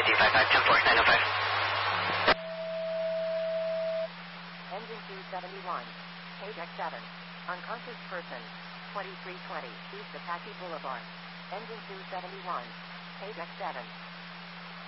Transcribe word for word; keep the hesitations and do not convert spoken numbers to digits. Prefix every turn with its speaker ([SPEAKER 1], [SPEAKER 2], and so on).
[SPEAKER 1] D five five ten four nine oh five.
[SPEAKER 2] Engine two seventy-one. Page X seven. Unconscious person. twenty-three twenty East Apache Boulevard. Engine two seventy-one. Page X seven.